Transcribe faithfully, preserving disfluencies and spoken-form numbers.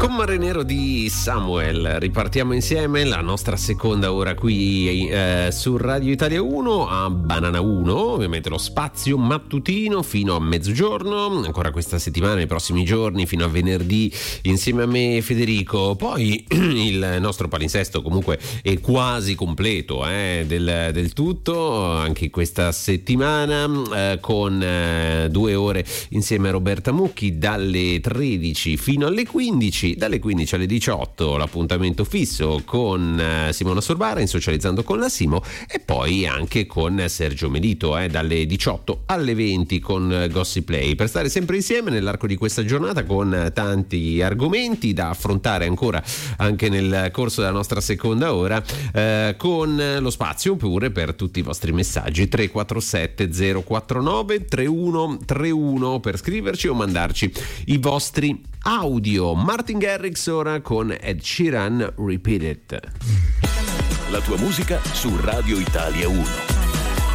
Con Mare Nero di Samuel ripartiamo insieme la nostra seconda ora qui eh, su Radio Italia uno a Banana uno, ovviamente lo spazio mattutino fino a mezzogiorno, ancora questa settimana, nei prossimi giorni fino a venerdì insieme a me Federico. Poi il nostro palinsesto comunque è quasi completo eh, del, del tutto anche questa settimana eh, con eh, due ore insieme a Roberta Mucchi dalle tredici fino alle quindici. Dalle quindici alle diciotto l'appuntamento fisso con uh, Simona Sorbara in Socializzando con la Simo, e poi anche con Sergio Melito eh, dalle diciotto alle venti con uh, Gossip Play, per stare sempre insieme nell'arco di questa giornata con uh, tanti argomenti da affrontare ancora anche nel corso della nostra seconda ora, uh, con uh, lo spazio pure per tutti i vostri messaggi tre quattro sette zero quattro nove tre uno tre uno per scriverci o mandarci i vostri audio. Martin Garrix ora con Ed Sheeran, Repeat It. La tua musica su Radio Italia uno.